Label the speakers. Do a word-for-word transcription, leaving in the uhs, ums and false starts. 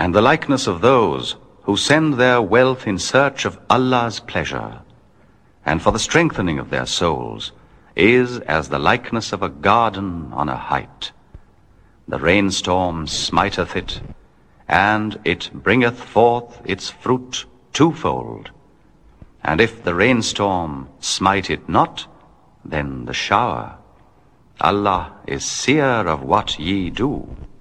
Speaker 1: And the likeness of those who send their wealth in search of Allah's pleasure, and for the strengthening of their souls, is as the likeness of a garden on a height. The rainstorm smiteth it, and it bringeth forth its fruit twofold. And if the rainstorm smite it not, then the shower. Allah is seer of what ye do.